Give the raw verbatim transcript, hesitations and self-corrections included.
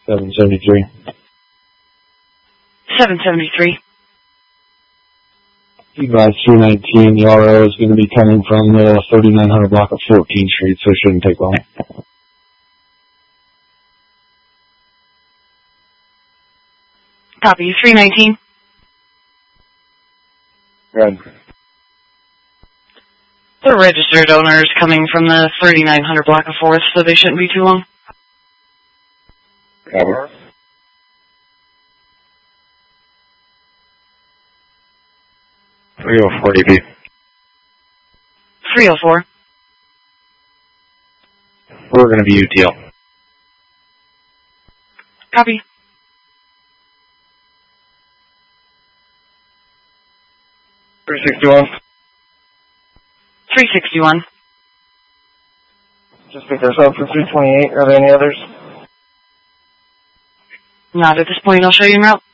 seven seventy-three. seven seventy-three. Advise three nineteen, the R O is going to be coming from the thirty-nine hundred block of fourteenth Street, so it shouldn't take long. Copy, three nineteen. Good. The registered owner is coming from the thirty-nine hundred block of fourth, so they shouldn't be too long. Copy. three oh four D B. three oh four. We're going to be U T L. Copy. three sixty-one. three sixty-one. Just pick ourselves for three twenty-eight. Are there any others? Not at this point. I'll show you en route.